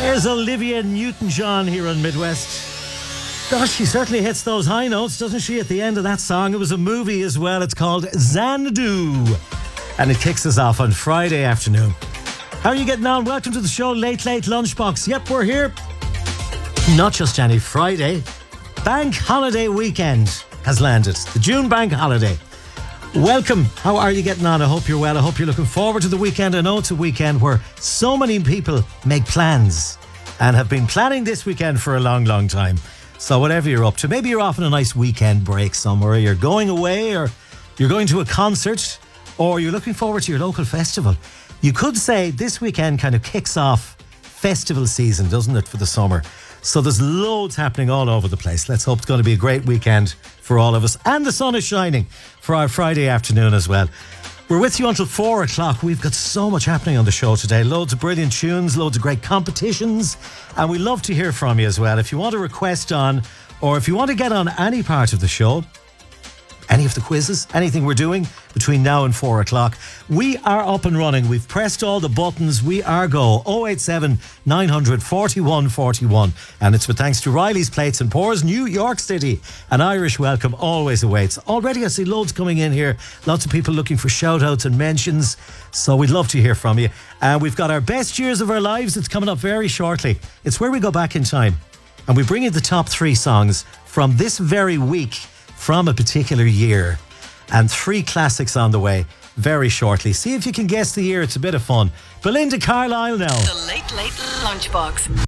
There's Olivia Newton-John here on Midwest. Gosh, she certainly hits those high notes, doesn't she, at the end of that song? It was a movie as well. It's called Xanadu. And it kicks us off on Friday afternoon. How are you getting on? Welcome to the show, Late Lunchbox. Yep, we're here. Not just any Friday. Bank holiday weekend has landed. The June bank holiday. Welcome. How are you getting on? I hope you're well. I hope you're looking forward to the weekend. I know it's a weekend where so many people make plans and have been planning this weekend for a long, long time. So whatever you're up to, maybe you're off on a nice weekend break somewhere, you're going away, or you're going to a concert, or you're looking forward to your local festival. You could say this weekend kind of kicks off festival season, doesn't it, for the summer? So there's loads happening all over the place. Let's hope it's going to be a great weekend for all of us. And the sun is shining for our Friday afternoon as well. We're with you until 4 o'clock. We've got so much happening on the show today. Loads of brilliant tunes, loads of great competitions. And we love to hear from you as well. If you want to request on, or if you want to get on any part of the show, any of the quizzes, anything we're doing between now and 4 o'clock, we are up and running. We've pressed all the buttons. We are go. 087 900 41 41. And it's with thanks to Riley's Plates and Pours, New York City. An Irish welcome always awaits. Already I see loads coming in here. Lots of people looking for shout outs and mentions. So we'd love to hear from you. And we've got our best years of our lives. It's coming up very shortly. It's where we go back in time and we bring you the top 3 songs from this very week, from a particular year, and 3 classics on the way very shortly. See if you can guess the year. It's a bit of fun. Belinda Carlisle now. The Late Lunchbox.